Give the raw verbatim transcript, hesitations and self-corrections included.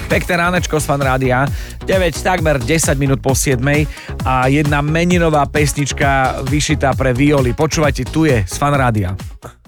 Pekné ránečko z Fan Rádia. deväť, takmer desať minút po siedmej a jedna meninová pesnička vyšitá pre Violi. Počúvajte, tu je z Fan Rádia.